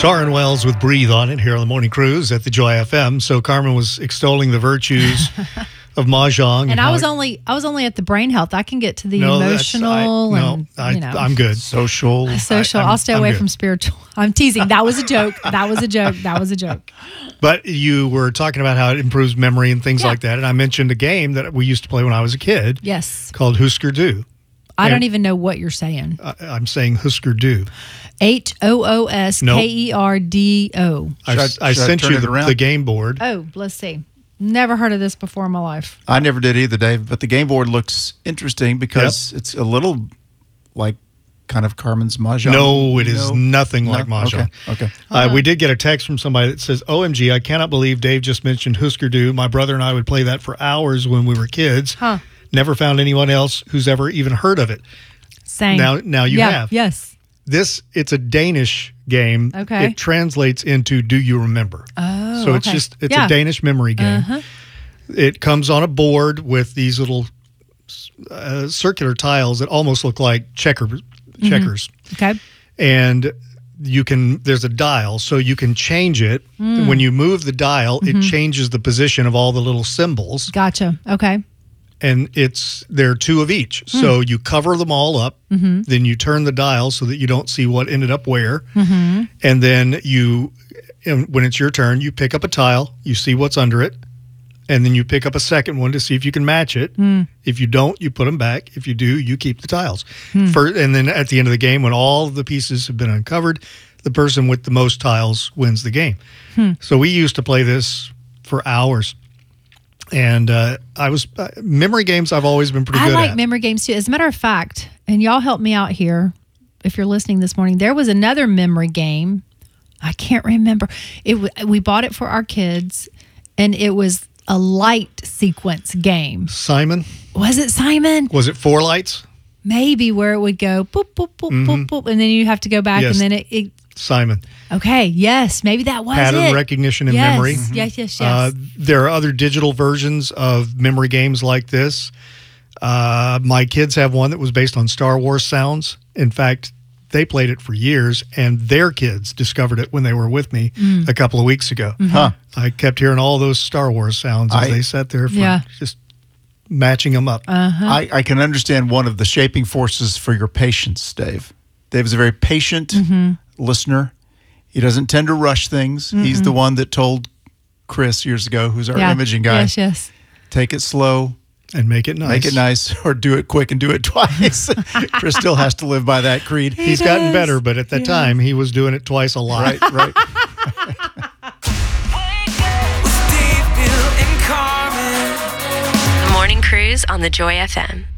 Soren Wells with Breathe on it here on the Morning Cruise at the Joy FM. So Carmen was extolling the virtues of Mahjong. And I was only at the brain health. I can get to the emotional I'm good. Social. I'll stay away from spiritual. I'm teasing. That was a joke. That was a joke. But you were talking about how it improves memory and things like that. And I mentioned a game that we used to play when I was a kid. Yes. Called Husker Du. I don't even know what you're saying. I'm saying Husker Du. HOOSKERDO. I sent you the game board. Oh, let's see. Never heard of this before in my life. I never did either, Dave. But the game board looks interesting because it's a little like kind of Carmen's Mahjong. No, it is nothing like Mahjong. Okay. We did get a text from somebody that says, OMG, I cannot believe Dave just mentioned Husker Du. My brother and I would play that for hours when we were kids. Huh. Never found anyone else who's ever even heard of it. Same. Now you have. Yes. It's a Danish game. Okay. It translates into Do You Remember? Oh, so it's a Danish memory game. Uh-huh. It comes on a board with these little circular tiles that almost look like checkers. Okay. And there's a dial, so you can change it. When you move the dial, it changes the position of all the little symbols. Gotcha. Okay. And there are two of each. So you cover them all up, then you turn the dial so that you don't see what ended up where. And then when it's your turn, you pick up a tile, you see what's under it, and then you pick up a second one to see if you can match it. If you don't, you put them back. If you do, you keep the tiles. And then at the end of the game, when all of the pieces have been uncovered, the person with the most tiles wins the game. So we used to play this for hours. And memory games I've always been pretty good at. I like memory games too. As a matter of fact, and y'all help me out here if you're listening this morning, there was another memory game. I can't remember. We bought it for our kids, and it was a light sequence game. Simon? Was it Simon? Was it 4 lights? Maybe, where it would go boop, boop, boop, boop, boop, and then you have to go back, and then it Simon. Okay, yes, maybe that was Pattern recognition and memory. Yes. There are other digital versions of memory games like this. My kids have one that was based on Star Wars sounds. In fact, they played it for years, and their kids discovered it when they were with me a couple of weeks ago. I kept hearing all those Star Wars sounds as they sat there for just matching them up. I can understand one of the shaping forces for your patience, Dave. Dave is a very patient listener. He doesn't tend to rush things. He's the one that told Chris years ago, who's our imaging guy, yes, take it slow and make it nice. Make it nice, or do it quick and do it twice. Chris still has to live by that creed. He's gotten better, but at that time, he was doing it twice a lot. Right. The Morning Cruise on the Joy FM.